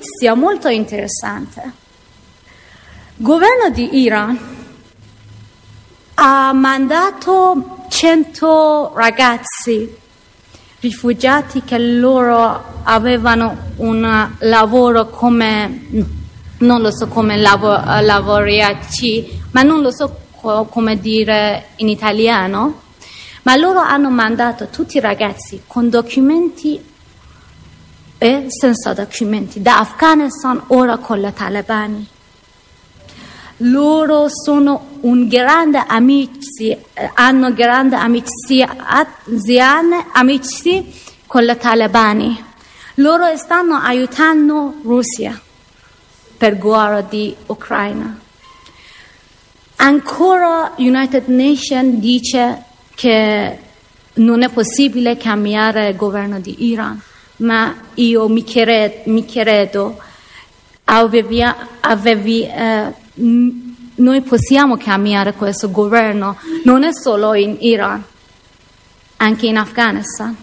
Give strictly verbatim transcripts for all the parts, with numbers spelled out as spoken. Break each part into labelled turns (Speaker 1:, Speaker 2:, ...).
Speaker 1: notizia molto interessante. Il governo di Iran ha mandato cento ragazzi rifugiati che loro avevano un lavoro come, non lo so come lavoro, lavoriaci, ma non lo so co- come dire in italiano, ma loro hanno mandato tutti i ragazzi con documenti e senza documenti da Afghanistan, ora con i talebani. Loro sono un grande amici, hanno grande amicizia, amici con i talebani. Loro stanno aiutando Russia per guerra di Ucraina. Ancora United Nations dice che non è possibile cambiare il governo di Iran, ma io mi chiedo, mi chiedo avevi, avevi eh, noi possiamo cambiare questo governo, non è solo in Iran, anche in Afghanistan.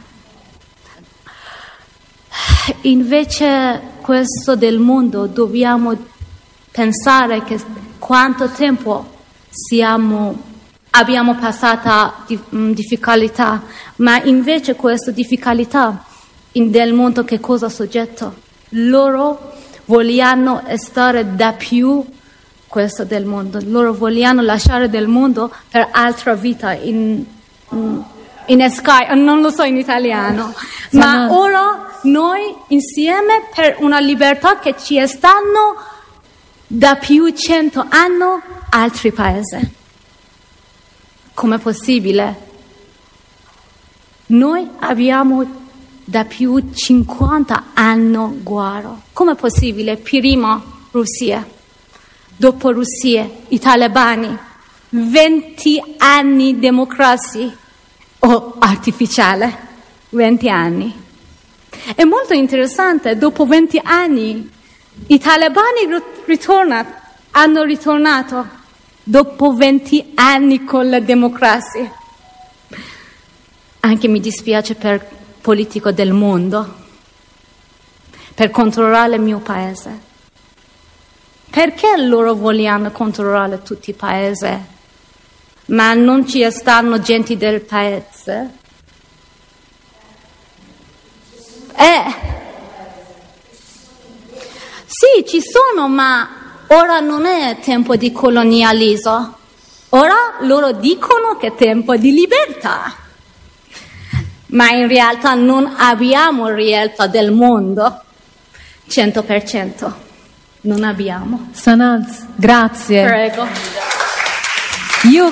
Speaker 1: Invece questo del mondo dobbiamo pensare che quanto tempo siamo, abbiamo passato di, um, difficoltà, ma invece questa difficoltà in, del mondo che cosa è soggetto? Loro vogliono stare da più questo del mondo, loro vogliono lasciare del mondo per altra vita in, in sky, non lo so in italiano, ma no. Ora noi insieme per una libertà che ci stanno da più cento anni altri paesi. Com'è possibile? Noi abbiamo da più cinquanta anni guerra. Com'è possibile? Prima Russia. Dopo Russia, i talebani, venti anni di democrazia o artificiale, venti anni. È molto interessante, dopo venti anni i talebani ritornano, hanno ritornato dopo venti anni con la democrazia. Anche mi dispiace per il politico del mondo, per controllare il mio paese. Perché loro vogliono controllare tutti i paesi, ma non ci stanno gente del paese? Eh, sì, ci sono, ma ora non è tempo di colonialismo. Ora loro dicono che è tempo di libertà. Ma in realtà non abbiamo realtà del mondo, cento per cento. Non abbiamo.
Speaker 2: Sanaz, grazie.
Speaker 1: Prego.
Speaker 2: Io,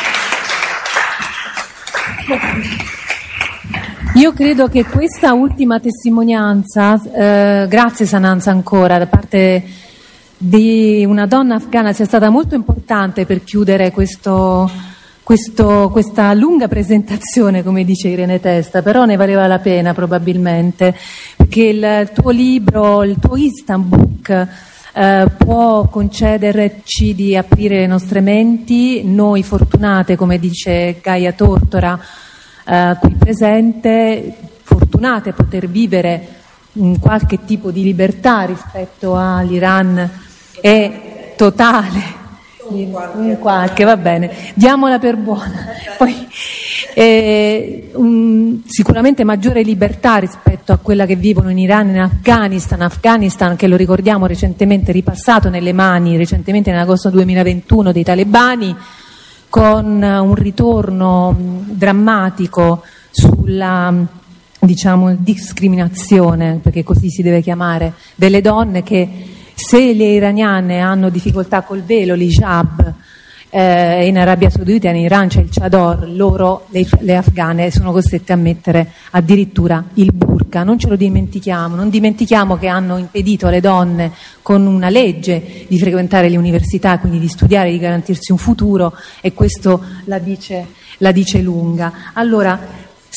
Speaker 2: io credo che questa ultima testimonianza, eh, grazie Sanaz ancora, da parte di una donna afghana sia stata molto importante per chiudere questo, questo, questa lunga presentazione, come dice Irene Testa, però ne valeva la pena probabilmente, perché il tuo libro, il tuo Instant Book, Uh, può concederci di aprire le nostre menti, noi fortunate, come dice Gaia Tortora uh, qui presente, fortunate a poter vivere in qualche tipo di libertà rispetto all'Iran è totale, un qualche, va bene, diamola per buona. Poi eh, un, sicuramente maggiore libertà rispetto a quella che vivono in Iran e in Afghanistan, Afghanistan che lo ricordiamo recentemente ripassato nelle mani, recentemente nell'agosto duemilaventuno dei talebani, con un ritorno drammatico sulla, diciamo, discriminazione, perché così si deve chiamare, delle donne che, se le iraniane hanno difficoltà col velo, l'hijab, eh, in Arabia Saudita e in Iran c'è il chador, loro, le, le afghane, sono costrette a mettere addirittura il burqa. Non ce lo dimentichiamo, non dimentichiamo che hanno impedito alle donne con una legge di frequentare le università, quindi di studiare, di garantirsi un futuro, e questo la dice, la dice lunga. Allora,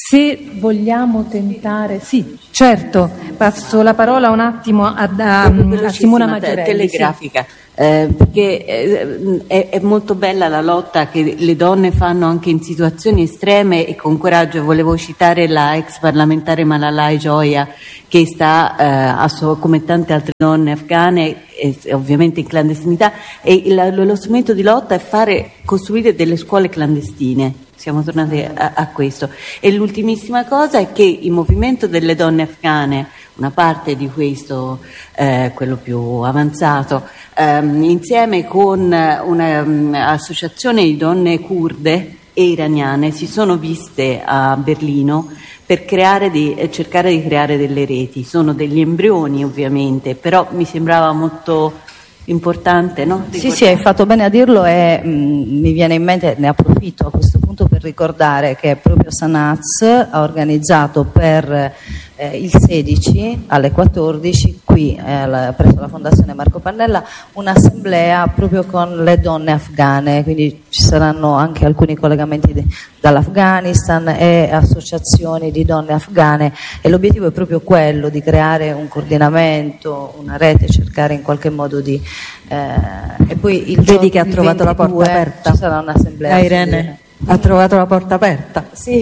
Speaker 2: Se vogliamo tentare, sì, certo, passo la parola un attimo a, a, a Simona Maggiorelli.
Speaker 3: Telegrafica, sì. eh, perché eh, è, è molto bella la lotta che le donne fanno anche in situazioni estreme e con coraggio. Volevo citare la ex parlamentare Malalai Joya, che sta, eh, a so, come tante altre donne afghane, e, ovviamente in clandestinità, e il, lo strumento di lotta è fare costruire delle scuole clandestine. Siamo tornati a, a questo. E l'ultimissima cosa è che il movimento delle donne afghane, una parte di questo, eh, quello più avanzato, ehm, insieme con un'associazione um, di donne kurde e iraniane, si sono viste a Berlino per creare di, cercare di creare delle reti. Sono degli embrioni ovviamente, però mi sembrava molto importante, no?
Speaker 4: Sì, sì, hai fatto bene a dirlo e mh, mi viene in mente, ne approfitto a questo punto per ricordare che proprio Sanaz ha organizzato per eh, il sedici alle quattordici qui eh, presso la Fondazione Marco Pannella un'assemblea proprio con le donne afghane, quindi ci saranno anche alcuni collegamenti di, dall'Afghanistan e associazioni di donne afghane, e l'obiettivo è proprio quello di creare un coordinamento, una rete, cercare in qualche modo di eh, e poi il
Speaker 5: vedi che ha trovato la porta aperta,
Speaker 4: ci sarà un'assemblea.
Speaker 5: Eh, Irene ha trovato la porta aperta,
Speaker 4: sì.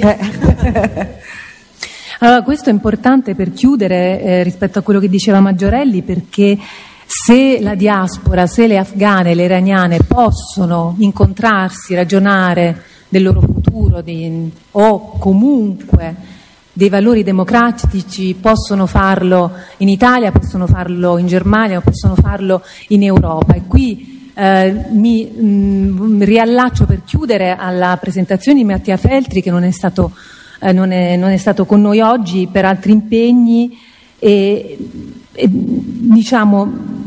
Speaker 5: eh.
Speaker 2: Allora, questo è importante per chiudere eh, rispetto a quello che diceva Maggiorelli, perché se la diaspora, se le afghane, le iraniane possono incontrarsi, ragionare del loro futuro di, o comunque dei valori democratici, possono farlo in Italia, possono farlo in Germania, possono farlo in Europa. E qui eh, mi mh, riallaccio per chiudere alla presentazione di Mattia Feltri, che non è stato Eh, non, è, non è stato con noi oggi per altri impegni, e, e diciamo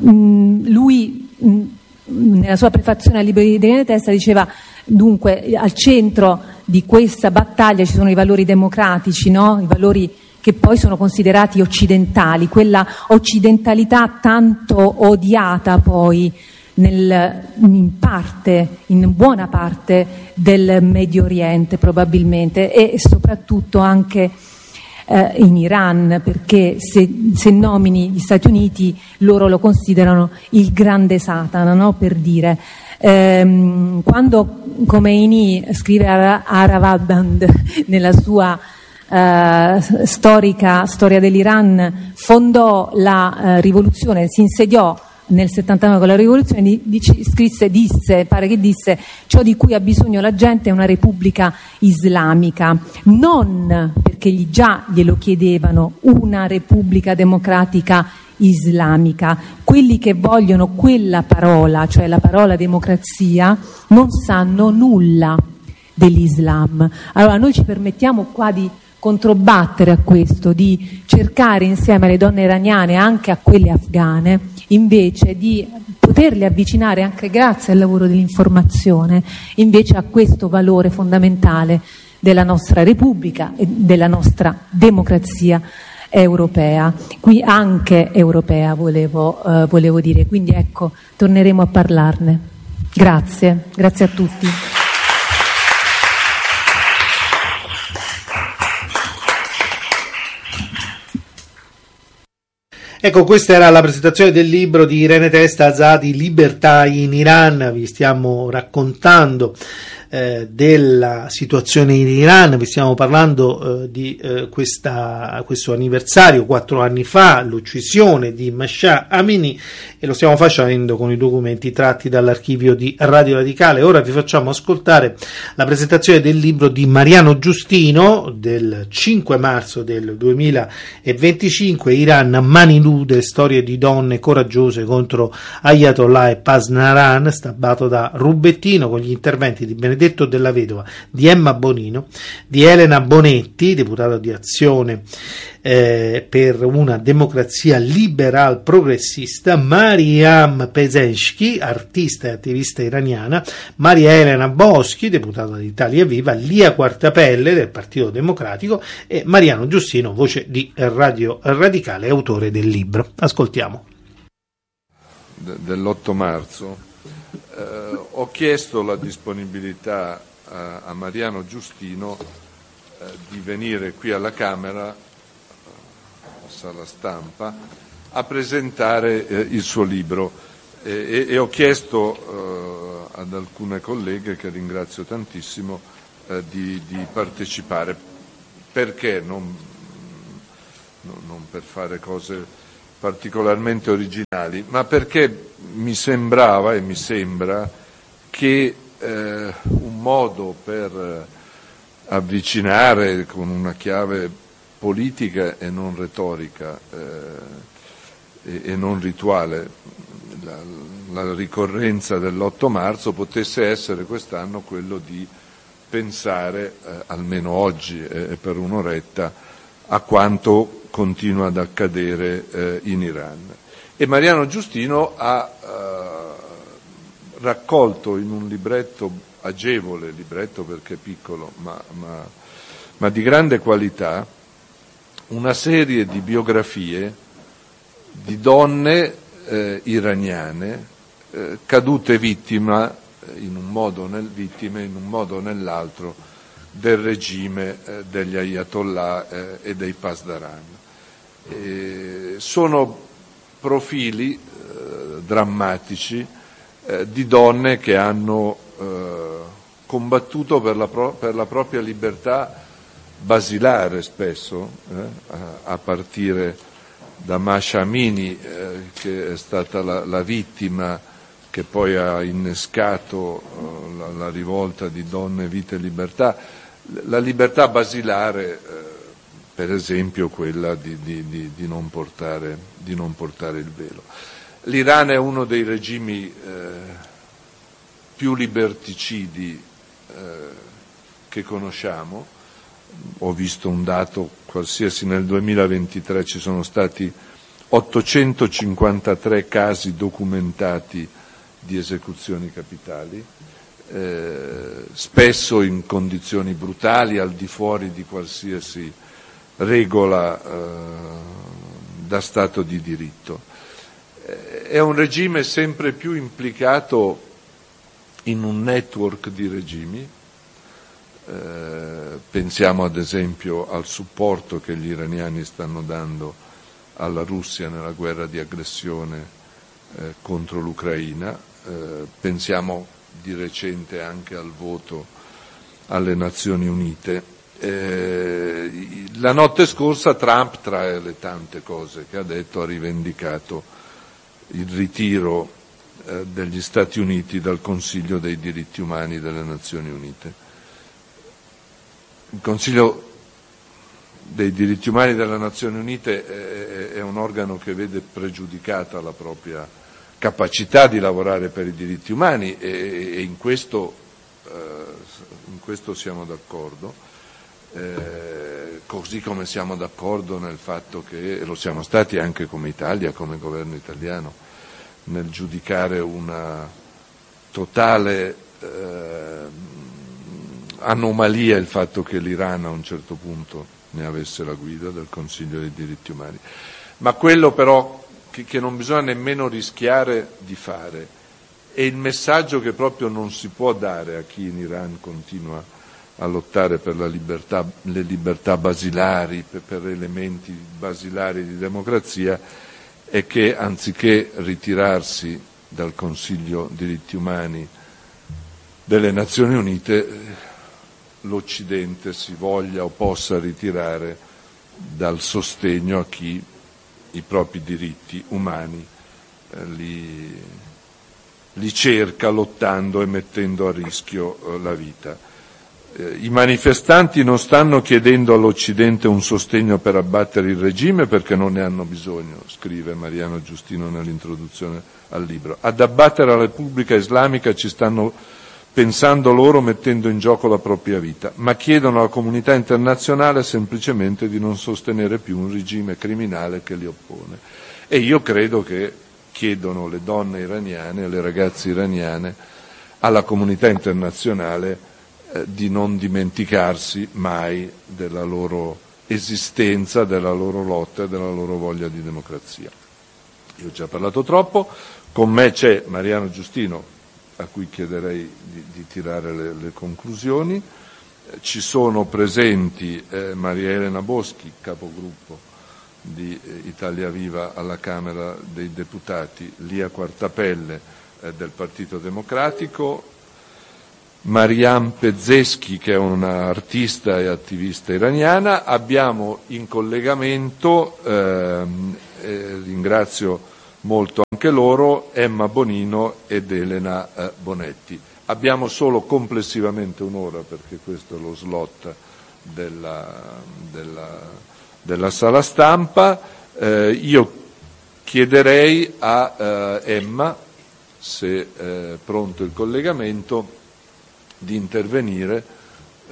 Speaker 2: mh, lui mh, nella sua prefazione al libro di Irene Testa diceva dunque al centro di questa battaglia ci sono i valori democratici, no? I valori che poi sono considerati occidentali, quella occidentalità tanto odiata poi Nel, in parte, in buona parte del Medio Oriente probabilmente, e soprattutto anche eh, in Iran, perché se, se nomini gli Stati Uniti loro lo considerano il grande Satana, no? Per dire ehm, quando Khomeini scrive a Aravaband nella sua Uh, storica storia dell'Iran, fondò la uh, rivoluzione, si insediò nel settantanove con la rivoluzione, dice, scrisse, disse, pare che disse, ciò di cui ha bisogno la gente è una repubblica islamica, non perché gli già glielo chiedevano, una repubblica democratica islamica. Quelli che vogliono quella parola, cioè la parola democrazia, non sanno nulla dell'Islam. Allora noi ci permettiamo qua di controbattere a questo, di cercare insieme alle donne iraniane, anche a quelle afghane, invece di poterle avvicinare, anche grazie al lavoro dell'informazione, invece a questo valore fondamentale della nostra Repubblica e della nostra democrazia europea, qui anche europea volevo, eh, volevo dire, quindi ecco, torneremo a parlarne. Grazie, grazie a tutti.
Speaker 6: Ecco, questa era la presentazione del libro di Irene Testa, Azadi, Libertà in Iran. Vi stiamo raccontando eh, della situazione in Iran, vi stiamo parlando eh, di eh, questa, questo anniversario, quattro anni fa, l'uccisione di Mahsa Amini, e lo stiamo facendo con i documenti tratti dall'archivio di Radio Radicale. Ora vi facciamo ascoltare la presentazione del libro di Mariano Giustino del cinque marzo del duemilaventicinque, Iran, mani nude, storie di donne coraggiose contro Ayatollah e Pasdaran, stampato da Rubettino, con gli interventi di Benedetto Della Vedova, di Emma Bonino, di Elena Bonetti, deputata di Azione eh, per una democrazia liberal progressista, Mariam Pesensky, artista e attivista iraniana, Maria Elena Boschi, deputata di Italia Viva, Lia Quartapelle del Partito Democratico e Mariano Giustino, voce di Radio Radicale, autore del libro. Ascoltiamo.
Speaker 7: De- dell'otto marzo eh, ho chiesto la disponibilità a, a Mariano Giustino eh, di venire qui alla Camera, sala stampa, a presentare eh, il suo libro e, e, e ho chiesto eh, ad alcune colleghe, che ringrazio tantissimo, eh, di, di partecipare. Perché? Non, no, non per fare cose particolarmente originali, ma perché mi sembrava e mi sembra che eh, un modo per avvicinare con una chiave politica e non retorica eh, e, e non rituale la, la ricorrenza dell'otto marzo potesse essere quest'anno quello di pensare, eh, almeno oggi e eh, per un'oretta, a quanto continua ad accadere eh, in Iran. E Mariano Giustino ha eh, raccolto in un libretto agevole, libretto perché piccolo, ma, ma, ma di grande qualità, una serie di biografie di donne eh, iraniane eh, cadute vittima, in un modo nel, vittime in un modo o nell'altro, del regime eh, degli ayatollah eh, e dei pasdaran. E sono profili eh, drammatici eh, di donne che hanno eh, combattuto per la, pro- per la propria libertà basilare spesso, eh, a-, a partire da Masha Amini, eh, che è stata la, la vittima che poi ha innescato eh, la, la rivolta di Donne, Vita e Libertà, la libertà basilare, eh, per esempio quella di, di, di, di, non portare, di non portare il velo. L'Iran è uno dei regimi eh, più liberticidi eh, che conosciamo. Ho visto un dato qualsiasi: nel duemilaventitré ci sono stati ottocentocinquantatré casi documentati di esecuzioni capitali, eh, spesso in condizioni brutali, al di fuori di qualsiasi regola eh, da Stato di diritto. Eh, è un regime sempre più implicato in un network di regimi. Eh, pensiamo ad esempio al supporto che gli iraniani stanno dando alla Russia nella guerra di aggressione eh, contro l'Ucraina, eh, pensiamo di recente anche al voto alle Nazioni Unite. Eh, la notte scorsa Trump, tra le tante cose che ha detto, ha rivendicato il ritiro eh, degli Stati Uniti dal Consiglio dei diritti umani delle Nazioni Unite. Il Consiglio dei diritti umani delle Nazioni Unite è, è un organo che vede pregiudicata la propria capacità di lavorare per i diritti umani e, e in, questo, eh, in questo siamo d'accordo, eh, così come siamo d'accordo nel fatto che, e lo siamo stati anche come Italia, come governo italiano, nel giudicare una totale eh, anomalia il fatto che l'Iran a un certo punto ne avesse la guida del Consiglio dei diritti umani. Ma quello però che, che non bisogna nemmeno rischiare di fare è il messaggio che proprio non si può dare a chi in Iran continua a lottare per la libertà, le libertà basilari, per, per elementi basilari di democrazia, è che anziché ritirarsi dal Consiglio diritti umani delle Nazioni Unite, l'Occidente si voglia o possa ritirare dal sostegno a chi i propri diritti umani eh, li, li cerca lottando e mettendo a rischio eh, la vita. Eh, I manifestanti non stanno chiedendo all'Occidente un sostegno per abbattere il regime, perché non ne hanno bisogno, scrive Mariano Giustino nell'introduzione al libro. Ad abbattere la Repubblica Islamica ci stanno pensando loro, mettendo in gioco la propria vita, ma chiedono alla comunità internazionale semplicemente di non sostenere più un regime criminale che li oppone. E io credo che chiedono le donne iraniane, le ragazze iraniane, alla comunità internazionale eh, di non dimenticarsi mai della loro esistenza, della loro lotta e della loro voglia di democrazia. Io ho già parlato troppo, con me c'è Mariano Giustino, a cui chiederei di, di tirare le, le conclusioni, ci sono presenti eh, Maria Elena Boschi, capogruppo di eh, Italia Viva alla Camera dei Deputati, Lia Quartapelle eh, del Partito Democratico, Mariam Pezzeschi, che è una artista e attivista iraniana. Abbiamo in collegamento, ehm, eh, ringrazio molto anche loro, Emma Bonino ed Elena eh, Bonetti. Abbiamo solo complessivamente un'ora, perché questo è lo slot della, della, della sala stampa. Eh, io chiederei a eh, Emma, se è eh, pronto il collegamento, di intervenire eh,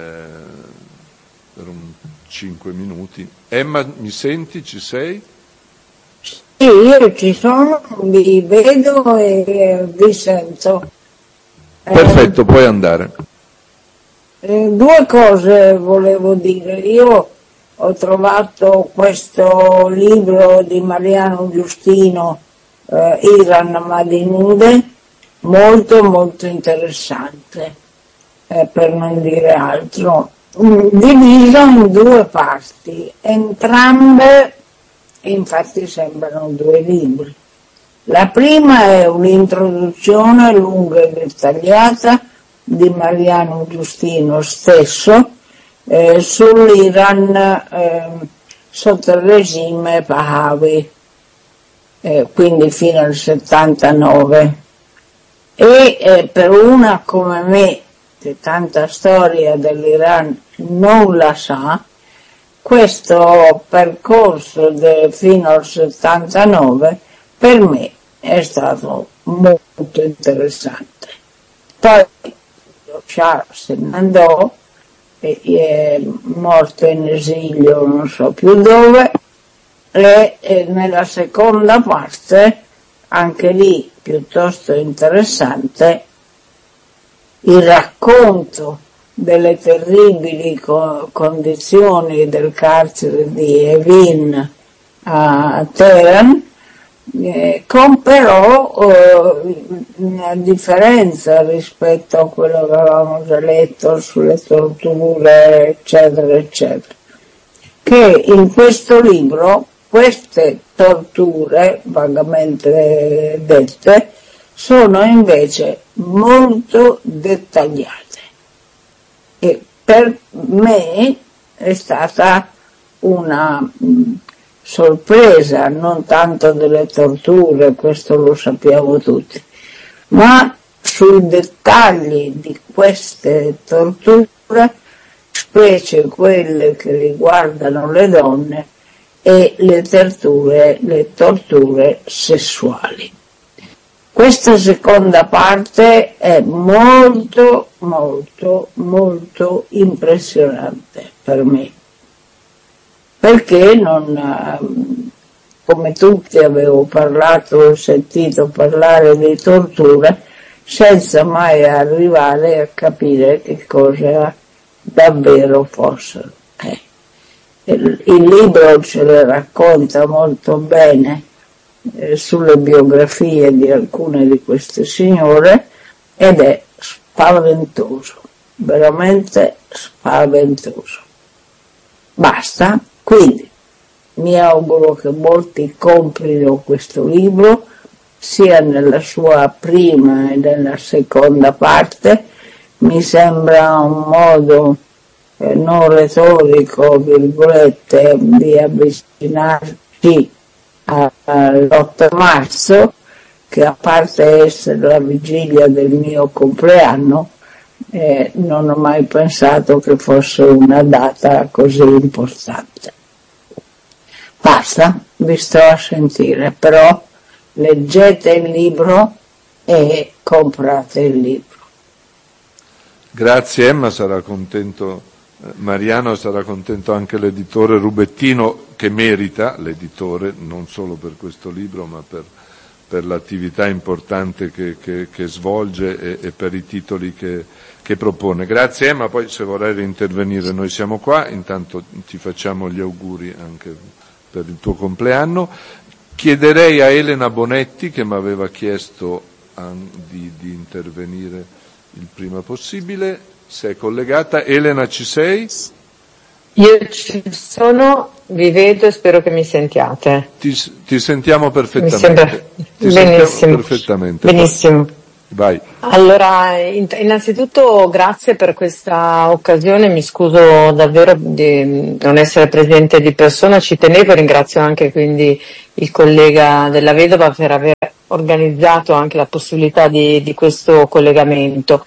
Speaker 7: per un cinque minuti. Emma, mi senti? Ci sei?
Speaker 8: Sì, io ci sono, vi vedo e vi sento.
Speaker 7: Perfetto,
Speaker 8: eh,
Speaker 7: puoi andare.
Speaker 8: Eh, due cose volevo dire. Io ho trovato questo libro di Mariano Giustino, eh, Iran Madinude, molto molto interessante, eh, per non dire altro, diviso in due parti, entrambe infatti sembrano due libri. La prima è un'introduzione lunga e dettagliata di Mariano Giustino stesso eh, sull'Iran eh, sotto il regime Pahlavi, eh, quindi fino al settantanove. E eh, per una come me, che tanta storia dell'Iran non la sa, questo percorso de, fino al settantanove per me è stato molto interessante. Poi lo Shah se ne andò, e, è morto in esilio non so più dove, e, e nella seconda parte, anche lì piuttosto interessante, il racconto delle terribili co- condizioni del carcere di Evin a Teheran, eh, con però eh, una differenza rispetto a quello che avevamo già letto sulle torture, eccetera, eccetera, che in questo libro queste torture, vagamente dette, sono invece molto dettagliate. E per me è stata una mh, sorpresa, non tanto delle torture, questo lo sappiamo tutti, ma sui dettagli di queste torture, specie quelle che riguardano le donne e le torture, le torture sessuali. Questa seconda parte è molto, molto, molto impressionante per me, perché non, come tutti avevo parlato, ho sentito parlare di torture, senza mai arrivare a capire che cosa davvero fossero. Eh. Il, il libro ce le racconta molto bene, eh, sulle biografie di alcune di queste signore, ed è spaventoso, veramente spaventoso. Basta, quindi mi auguro che molti comprino questo libro, sia nella sua prima e nella seconda parte. Mi sembra un modo eh, non retorico, virgolette, di avvicinarci all'otto marzo, che a parte essere la vigilia del mio compleanno, eh, non ho mai pensato che fosse una data così importante. Basta, vi sto a sentire, però leggete il libro e comprate il libro.
Speaker 7: Grazie Emma, sarà contento eh, Mariano, sarà contento anche l'editore Rubettino, che merita, l'editore, non solo per questo libro, ma per, per l'attività importante che, che, che svolge e, e per i titoli che, che propone. Grazie Emma, poi se vorrei intervenire noi siamo qua, intanto ti facciamo gli auguri anche per il tuo compleanno. Chiederei a Elena Bonetti, che mi aveva chiesto di, di intervenire il prima possibile, se è collegata. Elena, ci sei?
Speaker 9: Io ci sono, vi vedo e spero che mi sentiate.
Speaker 7: Ti, ti sentiamo perfettamente.
Speaker 9: Mi sembra...
Speaker 7: Ti
Speaker 9: Benissimo.
Speaker 7: sentiamo perfettamente.
Speaker 9: Benissimo.
Speaker 7: Vai.
Speaker 9: Allora, innanzitutto grazie per questa occasione, mi scuso davvero di non essere presente di persona, ci tenevo, ringrazio anche quindi il collega della Vedova per aver organizzato anche la possibilità di, di questo collegamento.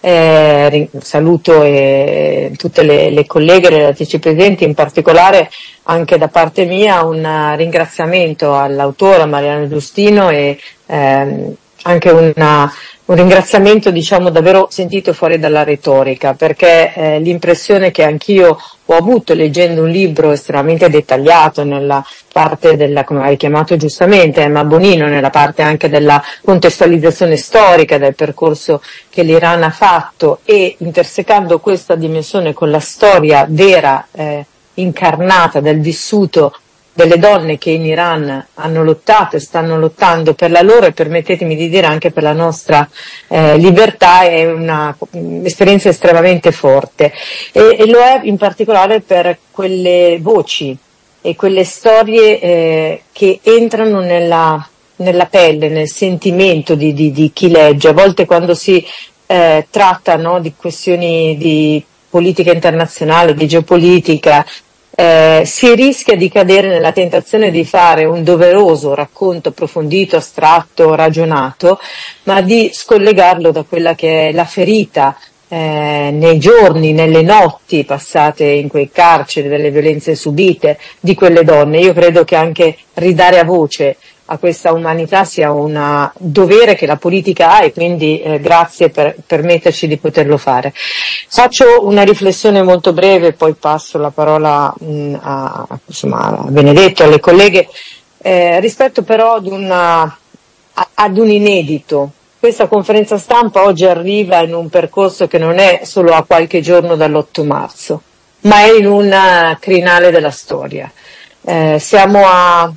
Speaker 9: Eh, saluto eh, tutte le, le colleghe, le relatrici presenti, in particolare anche da parte mia un ringraziamento all'autora Mariana Giustino e ehm, anche una, un ringraziamento diciamo davvero sentito fuori dalla retorica, perché eh, l'impressione che anch'io ho avuto leggendo un libro estremamente dettagliato nella parte della, come hai chiamato giustamente Emma Bonino, nella parte anche della contestualizzazione storica del percorso che l'Iran ha fatto e intersecando questa dimensione con la storia vera, eh, incarnata del vissuto delle donne che in Iran hanno lottato e stanno lottando per la loro e permettetemi di dire anche per la nostra eh, libertà, è un'esperienza estremamente forte e, e lo è in particolare per quelle voci e quelle storie eh, che entrano nella, nella pelle, nel sentimento di, di, di chi legge. A volte quando si eh, tratta no, di questioni di politica internazionale, di geopolitica, Eh, si rischia di cadere nella tentazione di fare un doveroso racconto approfondito, astratto, ragionato, ma di scollegarlo da quella che è la ferita eh, nei giorni, nelle notti passate in quei carceri, delle violenze subite di quelle donne. Io credo che anche ridare a voce a questa umanità sia un dovere che la politica ha e quindi eh, grazie per permetterci di poterlo fare. Faccio una riflessione molto breve, poi passo la parola mh, a, insomma, a Benedetto, alle colleghe, eh, rispetto però ad, una, a, ad un inedito. Questa conferenza stampa oggi arriva in un percorso che non è solo a qualche giorno dall'otto marzo, ma è in un crinale della storia. Eh, siamo a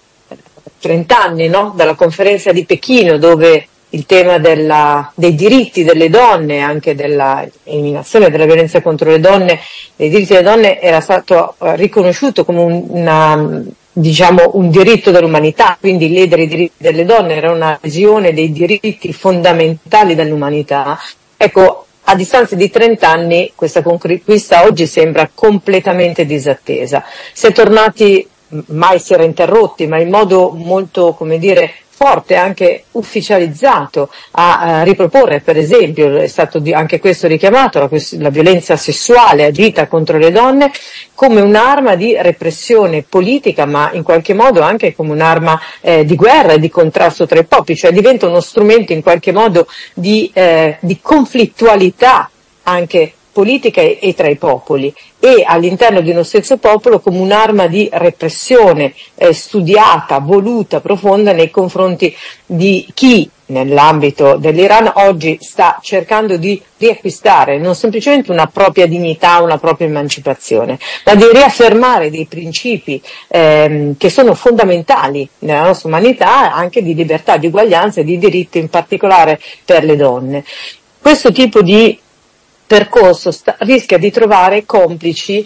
Speaker 9: trent'anni no? dalla conferenza di Pechino, dove il tema della, dei diritti delle donne, anche dell'eliminazione della violenza contro le donne, dei diritti delle donne era stato riconosciuto come un, una, diciamo, un diritto dell'umanità, quindi ledere i diritti delle donne era una lesione dei diritti fondamentali dell'umanità. Ecco, a distanza di trent'anni questa conquista oggi sembra completamente disattesa. Si è tornati, mai si era interrotti, ma in modo molto, come dire, forte, anche ufficializzato, a, a riproporre, per esempio, è stato di, anche questo richiamato, la, la violenza sessuale agita contro le donne come un'arma di repressione politica, ma in qualche modo anche come un'arma eh, di guerra e di contrasto tra i popoli, cioè diventa uno strumento in qualche modo di, eh, di conflittualità anche politica e, e tra i popoli e all'interno di uno stesso popolo come un'arma di repressione eh, studiata, voluta, profonda nei confronti di chi nell'ambito dell'Iran oggi sta cercando di riacquistare non semplicemente una propria dignità, una propria emancipazione, ma di riaffermare dei principi ehm, che sono fondamentali nella nostra umanità, anche di libertà, di uguaglianza e di diritti in particolare per le donne. Questo tipo di percorso sta, rischia di trovare complici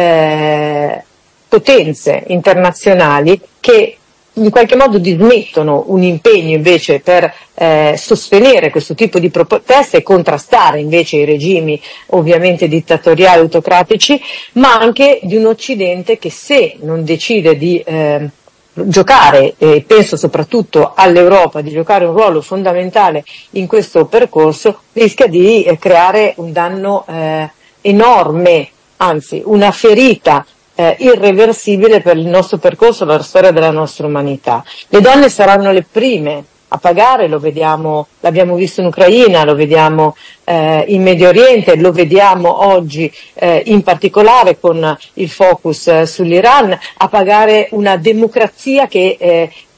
Speaker 9: eh, potenze internazionali che in qualche modo dismettono un impegno invece per eh, sostenere questo tipo di proteste e contrastare invece i regimi ovviamente dittatoriali autocratici, ma anche di un Occidente che se non decide di eh, giocare, e penso soprattutto all'Europa, di giocare un ruolo fondamentale in questo percorso, rischia di eh, creare un danno eh, enorme, anzi una ferita eh, irreversibile per il nostro percorso, per la storia della nostra umanità. Le donne saranno le prime a pagare, lo vediamo, l'abbiamo visto in Ucraina, lo vediamo eh, in Medio Oriente, lo vediamo oggi eh, in particolare con il focus eh, sull'Iran, a pagare una democrazia che eh,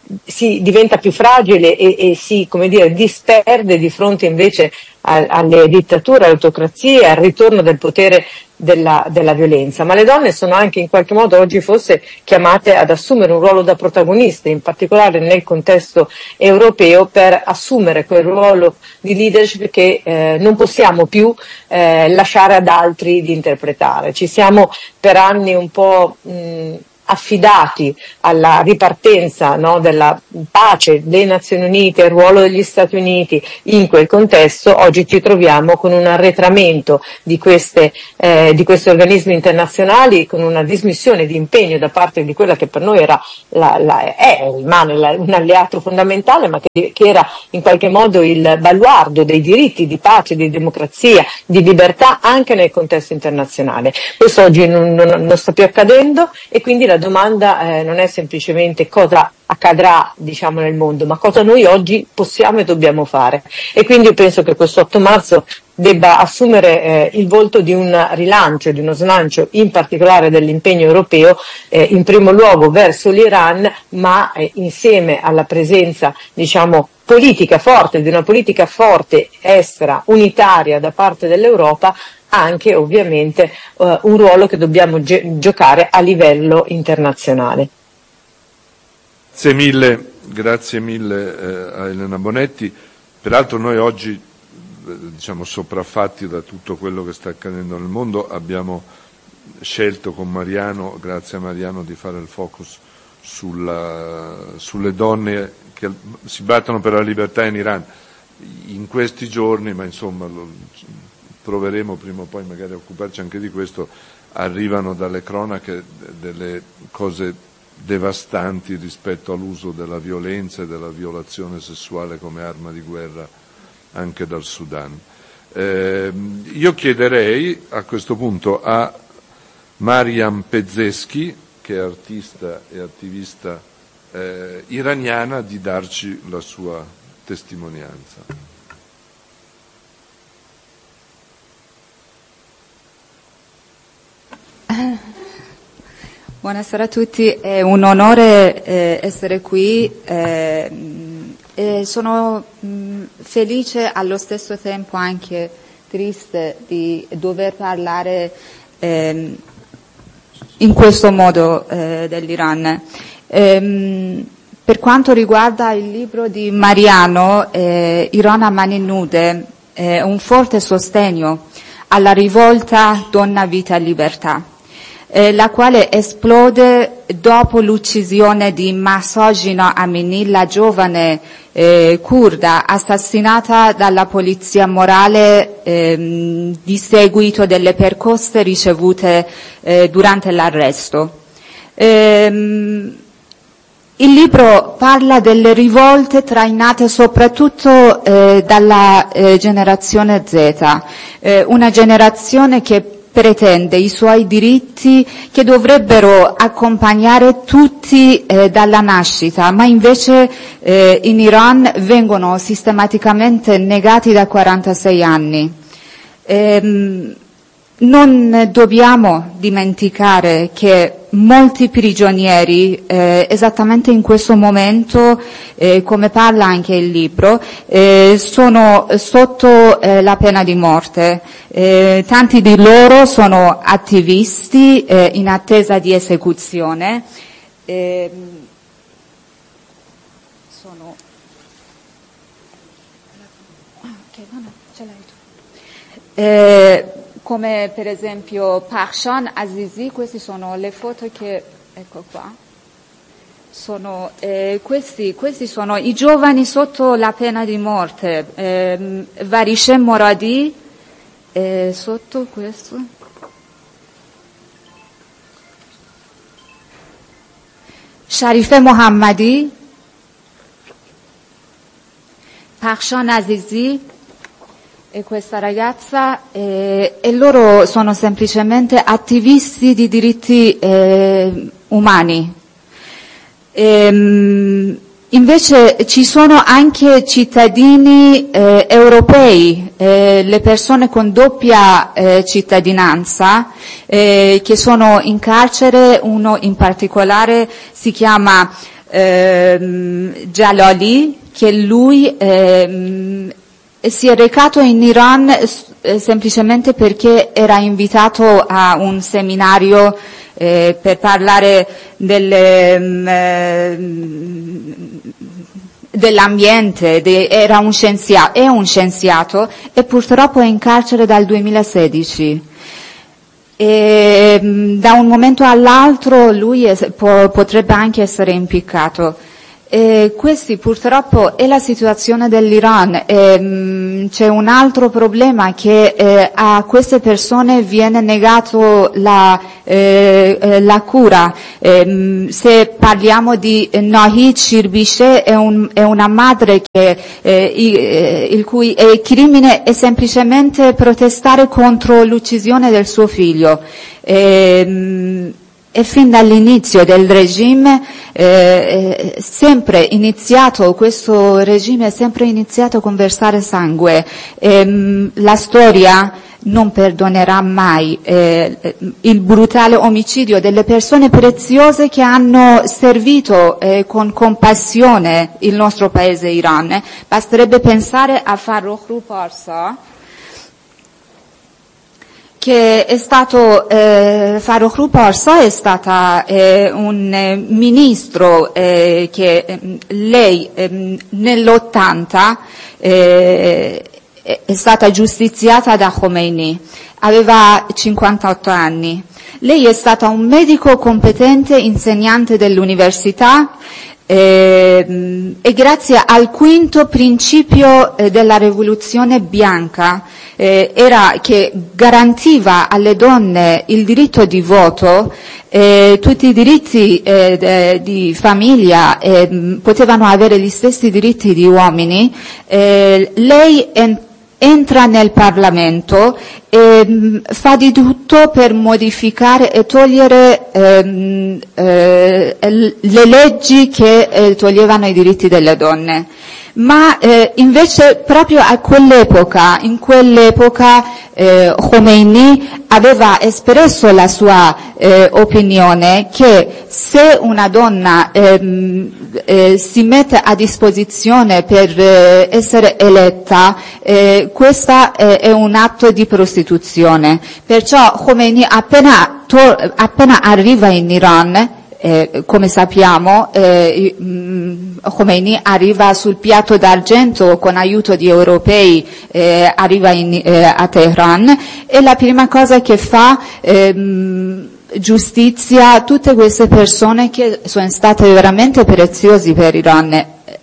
Speaker 9: si diventa più fragile e, e si, come dire, disperde di fronte invece a, alle dittature, alle autocrazie, al ritorno del potere della, della violenza. Ma le donne sono anche in qualche modo oggi forse chiamate ad assumere un ruolo da protagoniste, in particolare nel contesto europeo, per assumere quel ruolo di leadership che eh, non possiamo più eh, lasciare ad altri di interpretare. Ci siamo per anni un po' mh, affidati alla ripartenza, no, della pace delle Nazioni Unite, il ruolo degli Stati Uniti in quel contesto. Oggi ci troviamo con un arretramento di, queste, eh, di questi organismi internazionali, con una dismissione di impegno da parte di quella che per noi era la, la, è rimane la, un alleato fondamentale, ma che, che era in qualche modo il baluardo dei diritti di pace, di democrazia, di libertà anche nel contesto internazionale. Questo oggi non, non, non sta più accadendo, e quindi la domanda eh, non è semplicemente cosa accadrà, diciamo, nel mondo, ma cosa noi oggi possiamo e dobbiamo fare. E quindi io penso che questo otto marzo debba assumere eh, il volto di un rilancio, di uno slancio, in particolare dell'impegno europeo, eh, in primo luogo verso l'Iran, ma eh, insieme alla presenza, diciamo, politica forte, di una politica forte estera, unitaria da parte dell'Europa, anche ovviamente uh, un ruolo che dobbiamo gi- giocare a livello internazionale.
Speaker 7: Grazie mille, grazie mille eh, a Elena Bonetti. Peraltro noi oggi, eh, diciamo, sopraffatti da tutto quello che sta accadendo nel mondo, abbiamo scelto con Mariano, grazie a Mariano, di fare il focus sulla, sulle donne che si battono per la libertà in Iran. In questi giorni, ma insomma lo, proveremo prima o poi magari a occuparci anche di questo, arrivano dalle cronache delle cose devastanti rispetto all'uso della violenza e della violazione sessuale come arma di guerra anche dal Sudan. Eh, io chiederei a questo punto a Mariam Pezeshki, che è artista e attivista eh, iraniana, di darci la sua testimonianza.
Speaker 10: Buonasera a tutti, è un onore eh, essere qui eh, e sono mh, felice, allo stesso tempo anche triste di dover parlare eh, in questo modo eh, dell'Iran. Ehm, per quanto riguarda il libro di Mariano, eh, Iran a mani nude, è un forte sostegno alla rivolta Donna, Vita e Libertà, Eh, la quale esplode dopo l'uccisione di Masojina Amini, la giovane eh, curda assassinata dalla polizia morale ehm, di seguito delle percosse ricevute eh, durante l'arresto. Ehm, il libro parla delle rivolte trainate soprattutto eh, dalla eh, generazione Z, eh, una generazione che pretende i suoi diritti che dovrebbero accompagnare tutti eh, dalla nascita, ma invece eh, in Iran vengono sistematicamente negati da quarantasei anni. Ehm, non dobbiamo dimenticare che molti prigionieri eh, esattamente in questo momento, eh, come parla anche il libro, eh, sono sotto eh, la pena di morte. Eh, tanti di loro sono attivisti eh, in attesa di esecuzione. Eh, sono okay, no, no, ce l'hai tu. Eh, come per esempio Parshon Azizi, queste sono le foto che, ecco qua, sono, eh, questi, questi sono i giovani sotto la pena di morte, eh, Varishem Moradi, eh, sotto questo, Sharife Mohammadi, Parshon Azizi, e questa ragazza, eh, e loro sono semplicemente attivisti di diritti eh, umani. Ehm, invece ci sono anche cittadini eh, europei, eh, le persone con doppia eh, cittadinanza eh, che sono in carcere. Uno in particolare si chiama ehm, Jalali, che lui ehm, si è recato in Iran eh, semplicemente perché era invitato a un seminario eh, per parlare del, eh, dell'ambiente, de, era un scienziato, è un scienziato e purtroppo è in carcere dal duemilasedici. E, da un momento all'altro lui è, può, potrebbe anche essere impiccato. E questi purtroppo è la situazione dell'Iran. E, mh, c'è un altro problema che eh, a queste persone viene negato la, eh, eh, la cura. E, mh, se parliamo di Nahid Shirbishe, è, un, è una madre che, eh, il, il cui eh, crimine è semplicemente protestare contro l'uccisione del suo figlio. E, mh, E fin dall'inizio del regime, eh, è sempre iniziato, questo regime è sempre iniziato con versare sangue. E, mh, la storia non perdonerà mai eh, il brutale omicidio delle persone preziose che hanno servito eh, con compassione il nostro paese Iran. Basterebbe pensare a Farrokhroo Parsa, che è stato eh, Farrokhroo Parsa è stata eh, un eh, ministro eh, che eh, lei eh, nell'ottanta eh, è stata giustiziata da Khomeini, aveva cinquantotto anni. Lei è stata un medico competente, insegnante dell'università, eh, e grazie al quinto principio eh, della rivoluzione bianca, eh, era che garantiva alle donne il diritto di voto, eh, tutti i diritti eh, de, di famiglia, eh, potevano avere gli stessi diritti di uomini. Eh, lei en- entra nel Parlamento e mh, fa di tutto per modificare e togliere ehm, eh, le leggi che eh, toglievano i diritti delle donne. Ma eh, invece proprio a quell'epoca, in quell'epoca eh, Khomeini aveva espresso la sua eh, opinione che se una donna ehm, eh, si mette a disposizione per eh, essere eletta, eh, questa eh, è un atto di prostituzione. Perciò Khomeini appena, to- appena arriva in Iran, Eh, come sappiamo, eh, Khomeini arriva sul piatto d'argento con aiuto di europei, eh, arriva in, eh, a Teheran, e la prima cosa che fa ehm, giustizia tutte queste persone che sono state veramente preziosi per l'Iran.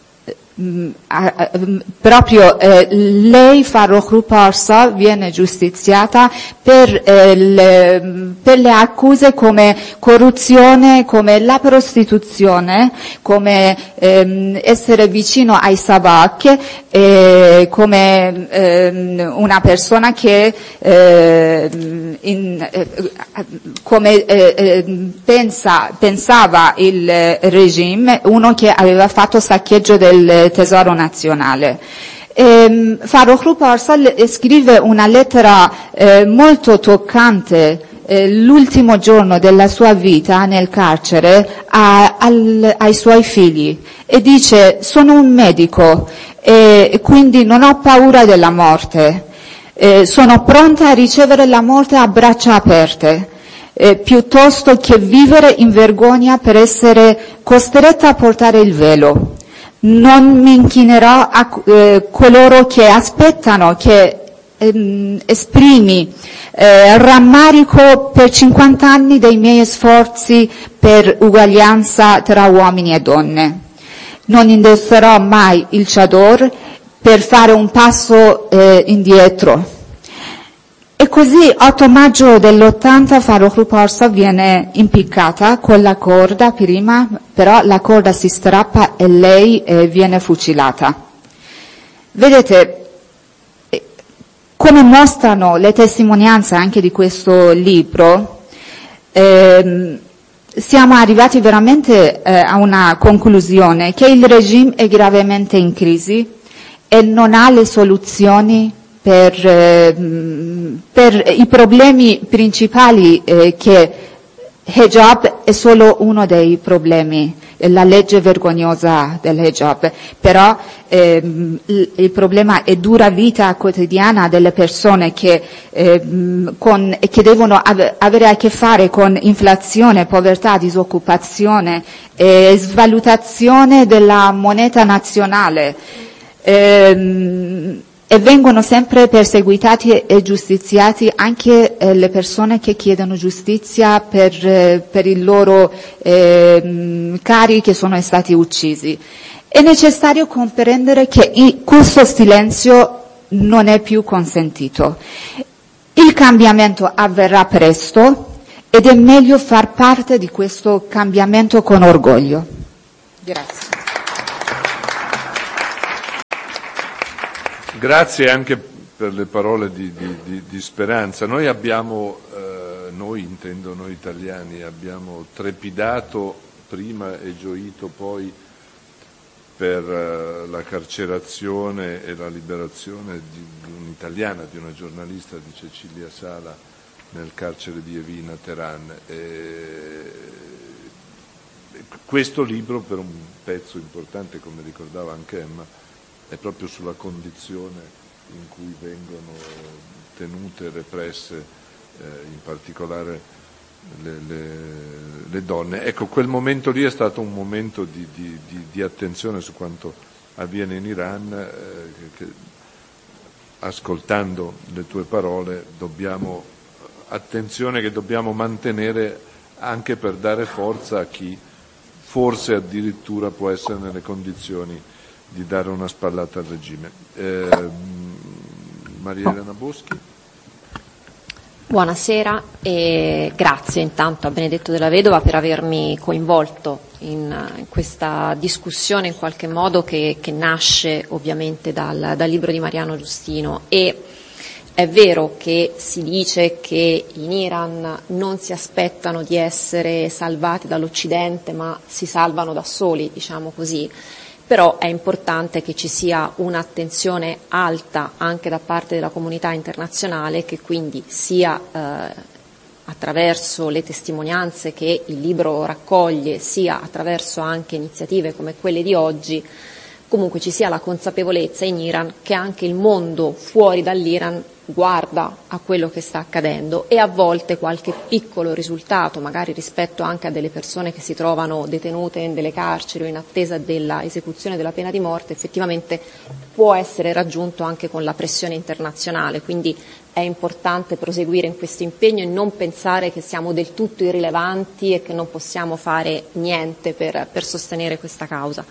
Speaker 10: Mm, a, a, proprio eh, lei, Farrokhroo Parsa, viene giustiziata per, eh, le, per le accuse come corruzione, come la prostituzione, come ehm, essere vicino ai Sabak, eh, come ehm, una persona che eh, in, eh, come eh, eh, pensa, pensava il regime, uno che aveva fatto saccheggio del tesoro nazionale. Ehm, Farrokhroo Parsa scrive una lettera eh, molto toccante eh, l'ultimo giorno della sua vita nel carcere a, al, ai suoi figli e dice: sono un medico e quindi non ho paura della morte, eh, sono pronta a ricevere la morte a braccia aperte, eh, piuttosto che vivere in vergogna per essere costretta a portare il velo. Non mi inchinerò a eh, coloro che aspettano che ehm, esprimi eh, rammarico per cinquanta anni dei miei sforzi per uguaglianza tra uomini e donne. Non indosserò mai il chador per fare un passo eh, indietro. E così, otto maggio dell'ottanta, Farrokhroo Parsa viene impiccata con la corda prima, però la corda si strappa e lei eh, viene fucilata. Vedete, come mostrano le testimonianze anche di questo libro, ehm, siamo arrivati veramente eh, a una conclusione che il regime è gravemente in crisi e non ha le soluzioni Per, eh, per i problemi principali eh, che hijab è solo uno dei problemi, la legge vergognosa del hijab, però ehm, il, il problema è dura vita quotidiana delle persone che, ehm, con, che devono av- avere a che fare con inflazione, povertà, disoccupazione, eh, svalutazione della moneta nazionale. Ehm, E vengono sempre perseguitati e giustiziati anche eh, le persone che chiedono giustizia per, eh, per i loro eh, cari che sono stati uccisi. È necessario comprendere che in, questo silenzio non è più consentito. Il cambiamento avverrà presto ed è meglio far parte di questo cambiamento con orgoglio. Grazie.
Speaker 7: Grazie anche per le parole di, di, di, di speranza. Noi abbiamo, eh, noi intendo noi italiani, abbiamo trepidato prima e gioito poi per eh, la carcerazione e la liberazione di, di un'italiana, di una giornalista, di Cecilia Sala, nel carcere di Evin a Teheran. E questo libro, per un pezzo importante, come ricordava anche Emma, è proprio sulla condizione in cui vengono tenute e represse, eh, in particolare le, le, le donne. Ecco, quel momento lì è stato un momento di, di, di, di attenzione su quanto avviene in Iran, eh, che, che, ascoltando le tue parole, dobbiamo, attenzione che dobbiamo mantenere anche per dare forza a chi forse addirittura può essere nelle condizioni di dare una spallata al regime. Eh, Maria Elena Boschi.
Speaker 11: Buonasera e grazie intanto a Benedetto Della Vedova per avermi coinvolto in, in questa discussione in qualche modo che, che nasce ovviamente dal, dal libro di Mariano Giustino. E è vero che si dice che in Iran non si aspettano di essere salvati dall'Occidente, ma si salvano da soli, diciamo così. Però è importante che ci sia un'attenzione alta anche da parte della comunità internazionale, che quindi sia eh, attraverso le testimonianze che il libro raccoglie, sia attraverso anche iniziative come quelle di oggi, comunque ci sia la consapevolezza in Iran che anche il mondo fuori dall'Iran guarda a quello che sta accadendo e a volte qualche piccolo risultato, magari rispetto anche a delle persone che si trovano detenute in delle carceri o in attesa della esecuzione della pena di morte, effettivamente può essere raggiunto anche con la pressione internazionale. Quindi è importante proseguire in questo impegno e non pensare che siamo del tutto irrilevanti e che non possiamo fare niente per, per sostenere questa causa.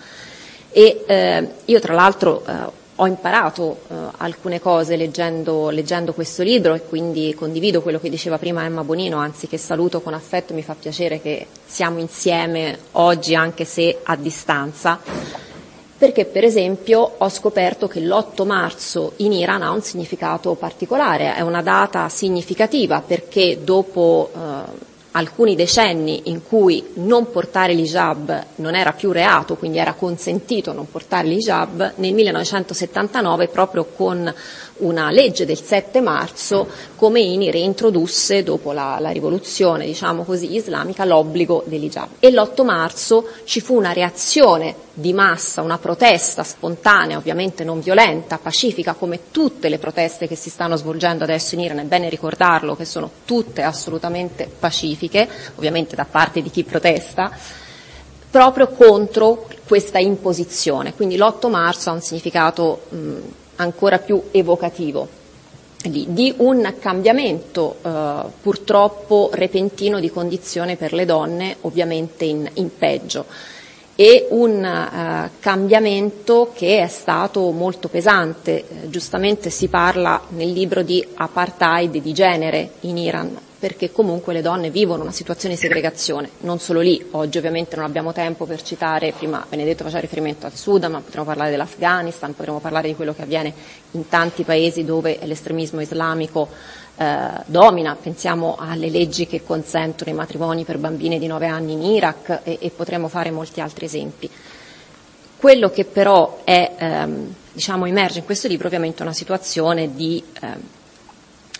Speaker 11: E eh, io tra l'altro eh, ho imparato eh, alcune cose leggendo, leggendo questo libro e quindi condivido quello che diceva prima Emma Bonino, anzi che saluto con affetto, mi fa piacere che siamo insieme oggi anche se a distanza, perché per esempio ho scoperto che l'otto marzo in Iran ha un significato particolare, è una data significativa perché dopo eh, alcuni decenni in cui non portare l'hijab non era più reato, quindi era consentito non portare l'hijab, nel millenovecentosettantanove proprio con una legge del sette marzo Khomeini reintrodusse dopo la, la rivoluzione, diciamo così, islamica l'obbligo dell'hijab. E l'otto marzo ci fu una reazione di massa, una protesta spontanea, ovviamente non violenta, pacifica, come tutte le proteste che si stanno svolgendo adesso in Iran, è bene ricordarlo che sono tutte assolutamente pacifiche, ovviamente da parte di chi protesta, proprio contro questa imposizione. Quindi l'otto marzo ha un significato mh, ancora più evocativo di, di un cambiamento eh, purtroppo repentino di condizione per le donne, ovviamente in, in peggio, e un uh, cambiamento che è stato molto pesante. Eh, giustamente si parla nel libro di apartheid di genere in Iran, perché comunque le donne vivono una situazione di segregazione, non solo lì. Oggi ovviamente non abbiamo tempo per citare, prima Benedetto faceva riferimento al Sudan, ma potremmo parlare dell'Afghanistan, potremmo parlare di quello che avviene in tanti paesi dove l'estremismo islamico eh, domina, pensiamo alle leggi che consentono i matrimoni per bambine di nove anni in Iraq e, e potremmo fare molti altri esempi. Quello che però è, ehm, diciamo, emerge in questo libro ovviamente è una situazione di ehm,